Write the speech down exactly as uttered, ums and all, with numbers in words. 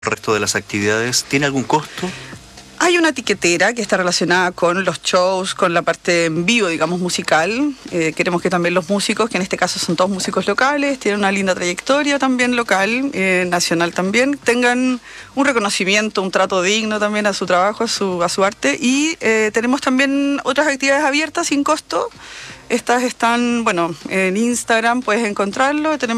el resto de las actividades, ¿tiene algún costo? Hay una etiquetera que está relacionada con los shows, con la parte en vivo, digamos, musical. Eh, queremos que también los músicos, que en este caso son todos músicos locales, tienen una linda trayectoria también local, eh, nacional también, tengan un reconocimiento, un trato digno también a su trabajo, a su, a su arte. Y eh, tenemos también otras actividades abiertas sin costo. Estas están, bueno, en Instagram puedes encontrarlo. Tenemos